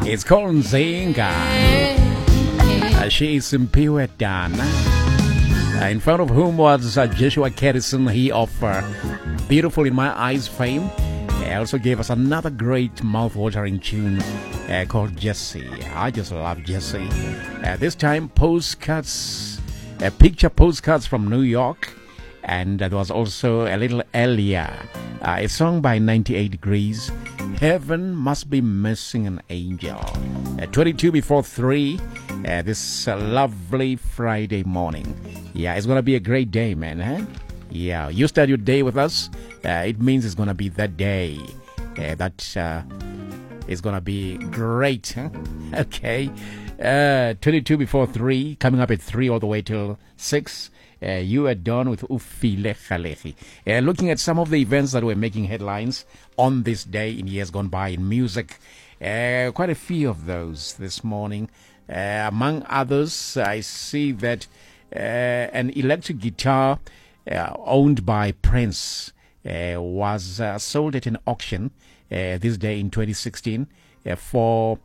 It's called Nzinga. She is Simpiwe Dan. In front of whom was Joshua Kerrison, he of Beautiful in My Eyes fame. Also gave us another great mouth-watering tune called Jesse. I just love Jesse. This time, postcards, picture postcards from New York. And there was also a little earlier, a song by 98 Degrees, Heaven Must Be Missing an Angel. 22 before 3, this lovely Friday morning. Yeah, it's going to be a great day, man. Huh? Yeah, you start your day with us. It means it's going to be that day. That is going to be great. Huh? Okay. 22 before 3, coming up at 3 all the way till 6. You are done with Ufile Khalehi. Looking at some of the events that were making headlines on this day in years gone by in music. Quite a few of those this morning. Among others, I see that an electric guitar owned by Prince was sold at an auction this day in 2016 for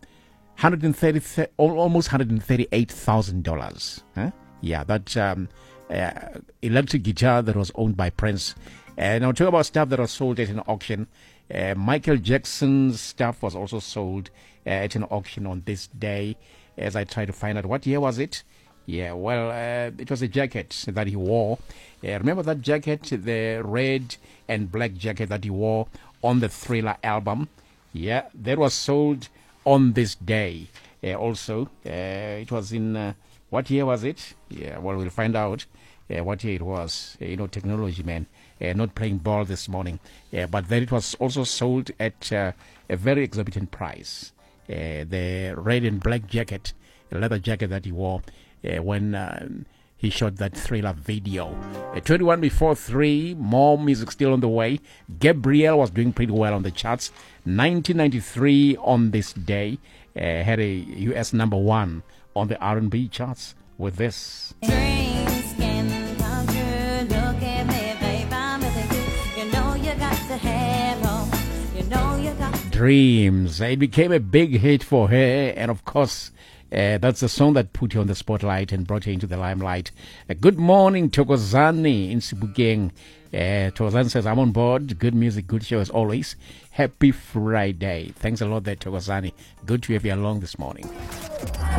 almost $138,000. Huh? Yeah, that electric guitar that was owned by Prince. And I'll talk about stuff that was sold at an auction. Michael Jackson's stuff was also sold at an auction on this day. As I try to find out what year was it. Yeah, well, it was a jacket that he wore. Remember that jacket, the red and black jacket that he wore on the Thriller album? Yeah, that was sold on this day. Also, it was in, what year was it? Yeah, well, we'll find out what year it was. Technology, man. Not playing ball this morning. But then it was also sold at a very exorbitant price. The red and black jacket, the leather jacket that he wore when he shot that Thriller video. 21 before 3, more music still on the way. Gabriel was doing pretty well on the charts. 1993 on this day had a US number 1 on the R&B charts with this. Dreams can come true. Look at me, babe, I'm with you. You know you got to have hope. You know you got to. Dreams. It became a big hit for her, and of course, that's the song that put you on the spotlight and brought you into the limelight. Good morning, Thokozani in Sebokeng. Thokozani says, I'm on board. Good music, good show as always. Happy Friday. Thanks a lot there, Thokozani. Good to have you along this morning.